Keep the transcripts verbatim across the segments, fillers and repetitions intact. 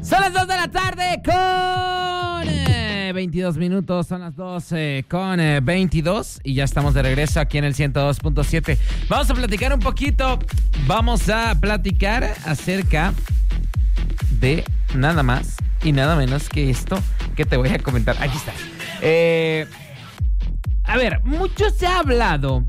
Son las dos de la tarde con eh, veintidós minutos, son las dos eh, con eh, veintidós y ya estamos de regreso aquí en el ciento dos punto siete. Vamos a platicar un poquito, vamos a platicar acerca de nada más y nada menos que esto que te voy a comentar. Aquí está. Eh, a ver, mucho se ha hablado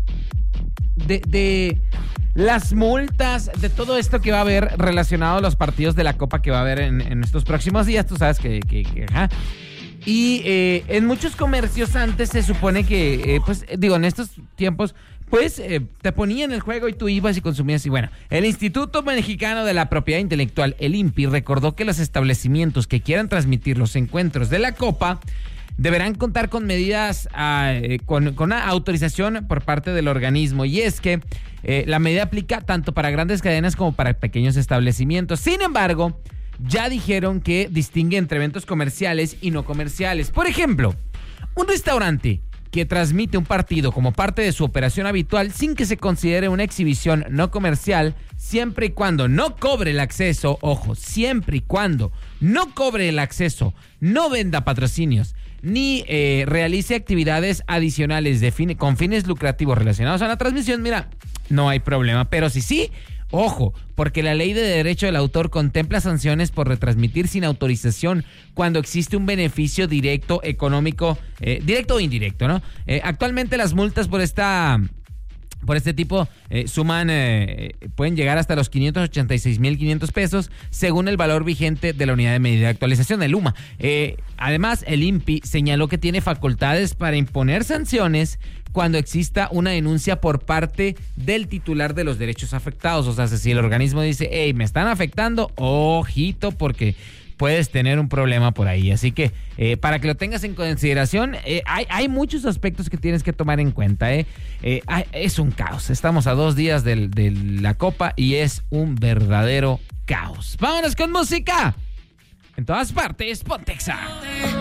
de... de las multas, de todo esto que va a haber relacionado a los partidos de la Copa que va a haber en, en estos próximos días, tú sabes que... que, que ajá. Y eh, en muchos comercios antes se supone que, eh, pues, digo, en estos tiempos, pues, eh, te ponían el juego y tú ibas y consumías. Y bueno, el Instituto Mexicano de la Propiedad Intelectual, el I N P I, recordó que los establecimientos que quieran transmitir los encuentros de la Copa deberán contar con medidas, uh, con, con una autorización por parte del organismo. Y es que eh, la medida aplica tanto para grandes cadenas como para pequeños establecimientos. Sin embargo, ya dijeron que distingue entre eventos comerciales y no comerciales. Por ejemplo, un restaurante que transmite un partido como parte de su operación habitual sin que se considere una exhibición no comercial, siempre y cuando no cobre el acceso, ojo, siempre y cuando no cobre el acceso, no venda patrocinios, ni eh, realice actividades adicionales de fin, con fines lucrativos relacionados a la transmisión, mira, no hay problema. Pero sí, sí, ojo, porque la ley de derecho del autor contempla sanciones por retransmitir sin autorización cuando existe un beneficio directo económico, eh, directo o indirecto, ¿no? Eh, actualmente las multas por esta... Por este tipo eh, suman, eh, pueden llegar hasta los quinientos ochenta y seis mil quinientos pesos según el valor vigente de la unidad de medida de actualización, el U M A. Eh, además, el I N P I señaló que tiene facultades para imponer sanciones cuando exista una denuncia por parte del titular de los derechos afectados. O sea, si el organismo dice, hey, me están afectando, ojito, porque puedes tener un problema por ahí. Así que eh, para que lo tengas en consideración, eh, hay, hay muchos aspectos que tienes que tomar en cuenta. Eh. Eh, hay, es un caos. Estamos a dos días del, de la Copa y es un verdadero caos. ¡Vámonos con música! En todas partes, Pontexa.